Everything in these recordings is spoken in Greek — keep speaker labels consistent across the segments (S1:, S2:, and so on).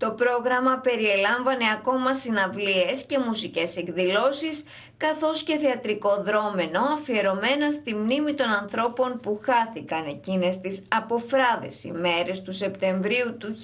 S1: Το πρόγραμμα περιελάμβανε ακόμα συναυλίες και μουσικές εκδηλώσεις, καθώς και θεατρικό δρόμενο αφιερωμένα στη μνήμη των ανθρώπων που χάθηκαν εκείνες τις αποφράδες ημέρες του Σεπτεμβρίου του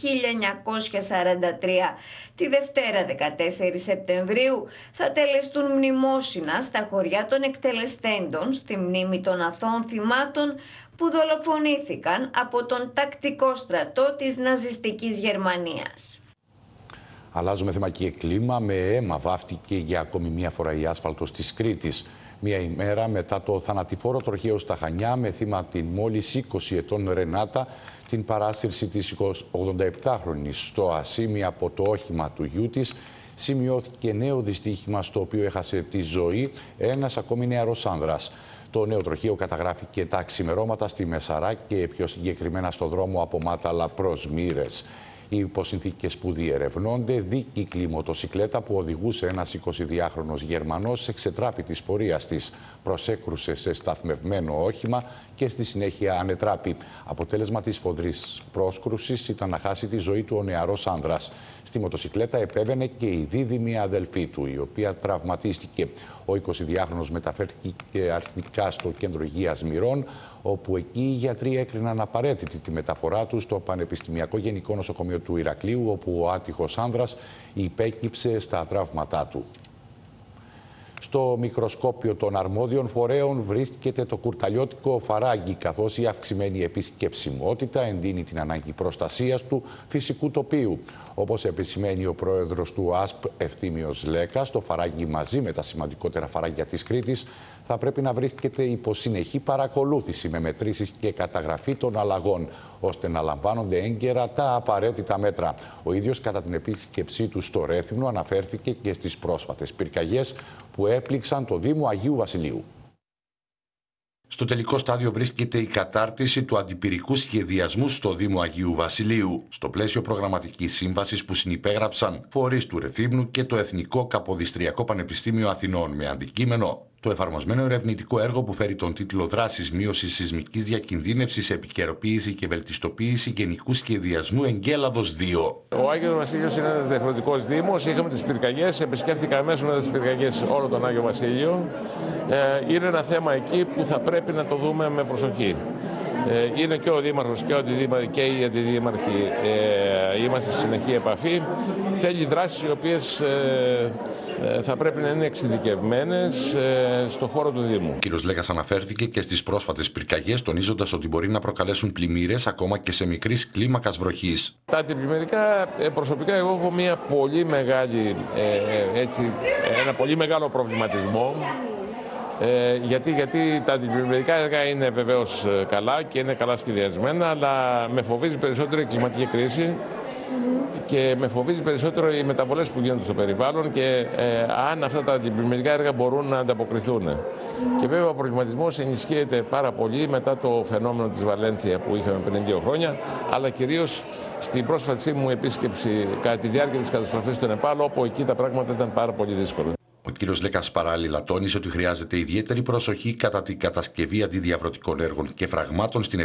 S1: 1943. Τη Δευτέρα 14 Σεπτεμβρίου θα τελεστούν μνημόσυνα στα χωριά των εκτελεστέντων στη μνήμη των αθώων θυμάτων που δολοφονήθηκαν από τον τακτικό στρατό της ναζιστικής Γερμανίας.
S2: Αλλάζουμε θέμα και κλίμα. Με αίμα βάφτηκε για ακόμη μία φορά η άσφαλτος της Κρήτης. Μία ημέρα μετά το θανατηφόρο τροχαίο στα Χανιά, με θύμα την μόλις 20 ετών Ρενάτα, την παράσυρση της 87χρονης στο Ασίμι από το όχημα του γιού της, σημειώθηκε νέο δυστύχημα στο οποίο έχασε τη ζωή ένας ακόμη νεαρός άνδρας. Το νέο τροχαίο καταγράφηκε τα ξημερώματα στη Μεσαρά και πιο συγκεκριμένα στο δρόμο από Μάταλα προς Μύρες. Οι υποσυνθήκες που διερευνώνται, δίκυκλη μοτοσικλέτα που οδηγούσε ένας 22χρονος Γερμανός εξετράπη της πορείας της. Προσέκρουσε σε σταθμευμένο όχημα και στη συνέχεια ανετράπη. Αποτέλεσμα της σφοδρής πρόσκρουσης ήταν να χάσει τη ζωή του ο νεαρός άνδρας. Στη μοτοσικλέτα επέβαινε και η δίδυμη αδελφή του, η οποία τραυματίστηκε. Ο 22χρονος μεταφέρθηκε αρχικά στο κέντρο υγείας Μυρών, όπου εκεί οι γιατροί έκριναν απαραίτητη τη μεταφορά του στο Πανεπιστημιακό Γενικό Νοσοκομείο του Ηρακλείου, όπου ο άτυχος άνδρας υπέκυψε στα τραύματά του. Στο μικροσκόπιο των αρμόδιων φορέων βρίσκεται το κουρταλιώτικο φαράγγι, καθώς η αυξημένη επισκεψιμότητα εντείνει την ανάγκη προστασίας του φυσικού τοπίου. Όπως επισημαίνει ο πρόεδρος του ΑΣΠ Ευθύμιος Λέκας, το φαράγγι μαζί με τα σημαντικότερα φαράγγια της Κρήτης θα πρέπει να βρίσκεται υπό συνεχή παρακολούθηση με μετρήσεις και καταγραφή των αλλαγών, ώστε να λαμβάνονται έγκαιρα τα απαραίτητα μέτρα. Ο ίδιος κατά την επίσκεψή του στο Ρέθυμνο αναφέρθηκε και στις πρόσφατες πυρκαγιές που έπληξαν το Δήμο Αγίου Βασιλείου. Στο τελικό στάδιο βρίσκεται η κατάρτιση του αντιπυρικού σχεδιασμού στο Δήμο Αγίου Βασιλείου, στο πλαίσιο προγραμματικής σύμβασης που συνυπέγραψαν φορείς του Ρεθύμνου και το Εθνικό Καποδιστριακό Πανεπιστήμιο Αθηνών, με αντικείμενο το εφαρμοσμένο ερευνητικό έργο που φέρει τον τίτλο «Δράσεις μείωσης σεισμικής διακινδύνευσης, επικαιροποίηση και βελτιστοποίηση γενικού σχεδιασμού Εγκέλαδος 2».
S3: Ο Άγιος Βασίλειος είναι ένας διαφορετικός δήμος. Είχαμε τις πυρκαγιές, επισκέφθηκα αμέσως μετά τις πυρκαγιές όλο τον Άγιο Βασίλειο. Είναι ένα θέμα εκεί που θα πρέπει να το δούμε με προσοχή. Είναι και ο Δήμαρχος και οι αντιδήμαρχοι είμαστε σε συνεχή επαφή. Θέλει δράσεις οι οποίες θα πρέπει να είναι εξειδικευμένες στον χώρο του Δήμου.
S2: Ο κ. Λέκας αναφέρθηκε και στις πρόσφατες πυρκαγιές, τονίζοντας ότι μπορεί να προκαλέσουν πλημμύρες ακόμα και σε μικρής κλίμακας βροχής.
S3: Τα αντιπλημμυρικά, προσωπικά εγώ έχω μια πολύ μεγάλη, ένα πολύ μεγάλο προβληματισμό. Γιατί τα αντιπλημμυρικά έργα είναι βεβαίως καλά και είναι καλά σχεδιασμένα, αλλά με φοβίζει περισσότερο η κλιματική κρίση και με φοβίζει περισσότερο οι μεταβολές που γίνονται στο περιβάλλον και αν αυτά τα αντιπλημμυρικά έργα μπορούν να ανταποκριθούν. Και βέβαια ο προβληματισμός ενισχύεται πάρα πολύ μετά το φαινόμενο της Βαλένθια που είχαμε πριν 2 χρόνια, αλλά κυρίως στην πρόσφατη μου επίσκεψη κατά τη διάρκεια της καταστροφής στο Νεπάλ, όπου εκεί τα πράγματα ήταν πάρα πολύ δύσκολα.
S2: Ο κ. Λέκας παράλληλα τόνισε ότι χρειάζεται ιδιαίτερη προσοχή κατά την κατασκευή αντιδιαβρωτικών έργων και φραγμάτων στην